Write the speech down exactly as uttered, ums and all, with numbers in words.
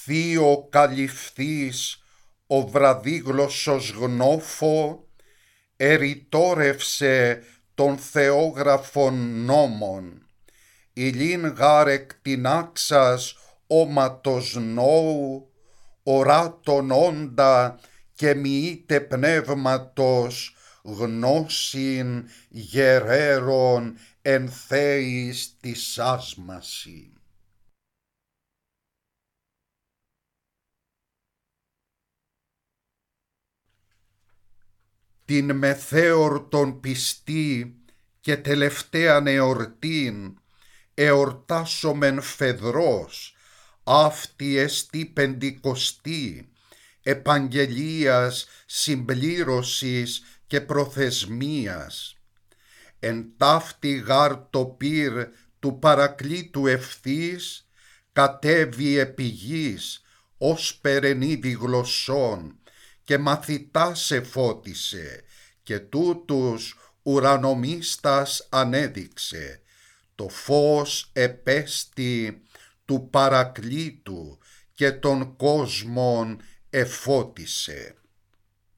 θείο καλυφθείς ο βραδίγλωσσος γνώφο, ερητόρευσε των θεόγραφων νόμων, ηλίν γάρ εκτινάξας όματος νόου, οράτων όντα και μοιείται πνεύματος, γνώσιν γερέρων εν θέης της άσμαση. Την μεθέορτον πιστή και τελευταίαν εορτήν εορτάσομεν φεδρός, αυτή εστί πεντηκοστή, επαγγελίας συμπλήρωσης και προθεσμίας. Εν ταύτη γάρ το πυρ του παρακλήτου ευθύς, κατέβη επί γης ως περενίδι γλωσσών και μαθητάς εφώτισε και τούτους ουρανομίστας ανέδειξε. Το φως επέστη του παρακλήτου και των κόσμων εφώτισε.